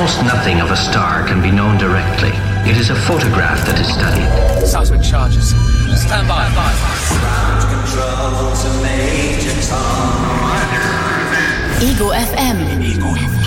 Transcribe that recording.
Almost nothing of a star can be known directly. It is a photograph that is studied. Seismic charges. Stand by. Ground control to Major Tom. Ego FM.